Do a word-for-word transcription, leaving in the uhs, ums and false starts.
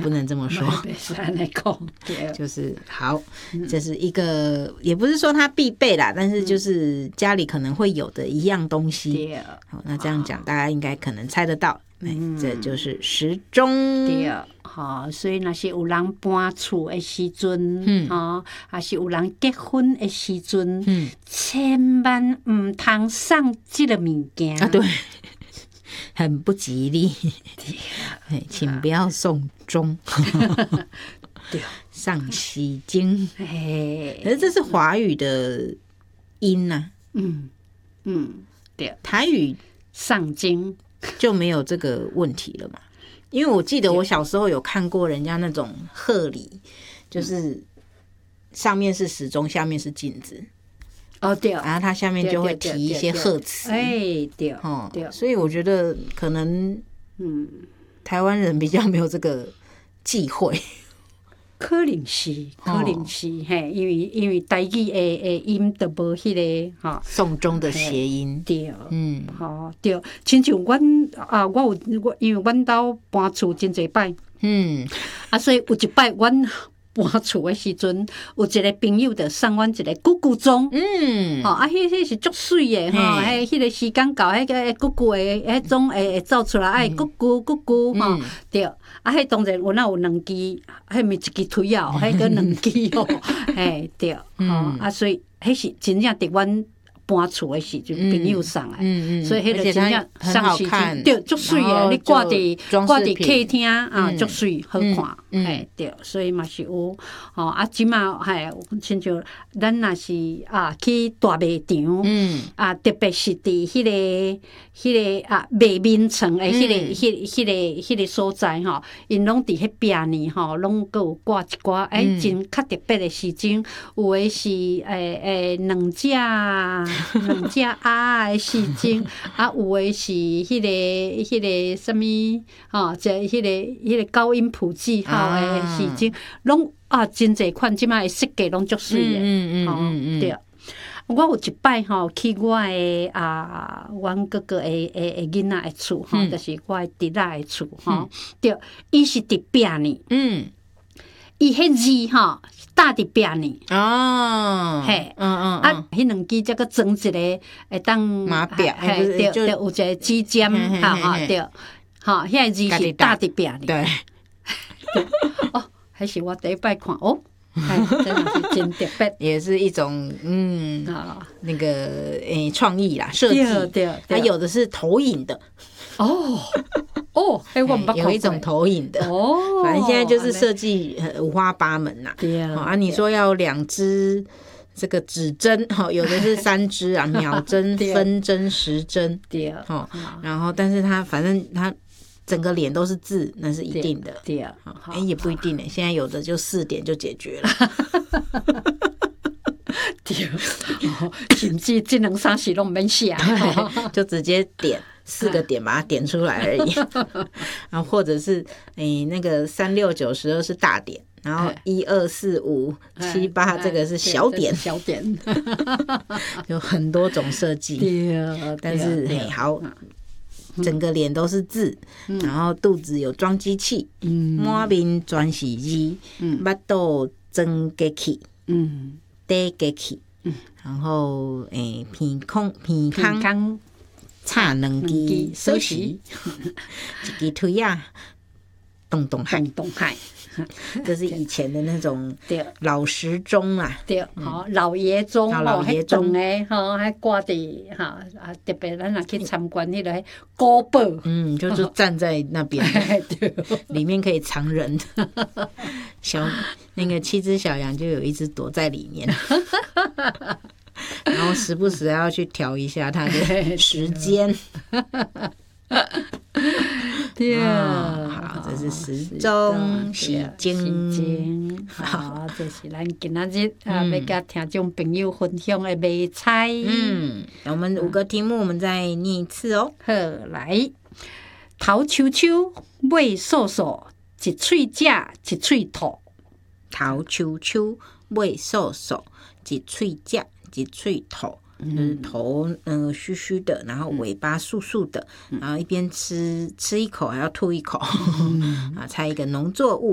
不能这么说，就是好，这是一个也不是说它必备啦，但是就是家里可能会有的一样东西。好，那这样讲大家应该可能猜得到，嗯，这就是时钟。 对，好，所以那是有人搬厝的时阵，嗯，哈，还是有人结婚的时阵，嗯，千万唔通送这个物件啊，对。很不吉利，请不要送钟，上西经。可是这是华语的音啊， 嗯嗯，对， 台语上经就没有这个问题了嘛。因为我记得我小时候有看过人家那种贺礼，就是上面是时钟，下面是镜子。 哦，对， 然后它下面就会提一些贺词， 哎，对， 哦，对，所以我觉得可能，嗯，台湾人比较没有这个忌讳， 可能是，可能是，嘿，因为因为台语的的音都无迄个哈送钟的谐音， 对，嗯，好，对，亲像阮啊，我有我因为阮兜搬厝真侪摆，嗯，啊，所以有一摆阮。搬厝的时阵，有一个朋友就送阮一个咕咕钟，嗯，吼、哦，啊，迄迄是足水的吼，迄迄个时间到，迄个咕咕的迄钟会会走出来，哎，咕咕咕咕，吼，对，啊，迄当然有那有两支，迄咪一支推啊，迄个两支哦，嘿，对，吼，啊，所以迄是真正伫阮。搬厝的时阵，朋友送来，嗯嗯、所以迄个真正送时阵，对，足水的。你挂伫挂伫客厅啊，足水好看，嘿，对，所以嘛是有哦。啊，即马嘿，亲像咱若是啊去大卖场，嗯，啊，特别是伫迄个迄个啊卖面层的迄个迄迄个迄个所在吼，因拢伫迄边呢吼，拢阁有挂一寡诶真较特别的时钟，有诶是诶诶两只。两只鸭的时钟，啊，有诶是迄个、迄个什么，吼，即迄个、迄个高音谱记号诶时钟，拢啊真侪款，即摆诶设计拢足水诶，嗯嗯嗯对。我有一摆吼去我诶啊，阮哥哥诶诶诶囡仔诶厝吼，就是我诶侄仔诶厝吼，对，伊是伫边呢，嗯，伊迄字吼。搭伫壁呢哦，嘿，嗯嗯啊，迄两支则个装一个会当马表， 嘿，对对，有一个指尖，哈哈，对，哈，遐个字是搭伫壁呢， 对， 哦，还是我第一摆看哦，真的是真特别， 也是一种嗯，那个诶创意啦，设计，对，它有的是投影的， 哦。哦，哎，我唔有一种投影的哦，反正现在就是设计五花八门呐。对啊，啊，你说要两支这个指针，哈，有的是三支啊，秒针、分针、时针，对啊，哦，然后但是它反正它整个脸都是字，那是一定的。对啊，哎，也不一定呢，现在有的就四点就解决了。 对，甚至这两三时拢免写， 就直接点。四个点把它点出来而已，然后或者是诶、欸、那个三六九十二是大点，然后一二四五七八这个是小点， 小点， 有很多种设计。对，但是嘿好，整个脸都是字，然后肚子有装机器，满面全是字，巴肚装机器，嗯，底机器，然后诶鼻孔鼻孔。插两支锁匙，一支推啊，咚咚嗨， 咚嗨， 这是以前的那种老时钟啊， 对，好老爷钟，老爷钟诶，吼，还挂伫哈啊，特别咱若去参观迄个古堡， 嗯，就是站在那边，里面可以藏人，小那个七只小羊就有一只躲在里面。然后时不时要去调一下它的时间。对啊，好，这是时钟、时间。 好，这是咱今仔日啊，要甲听众朋友分享的卖菜。 嗯，我们五个题目，我们再念一次哦。 好，来，头秋秋，尾瘦瘦，一喙食，一喙吐。 头秋秋，尾瘦瘦，一喙食。一喙吐，就是头嗯、呃、虚虚的，然后尾巴素素的，然后一边吃吃一口还要吐一口，啊，猜一个农作物。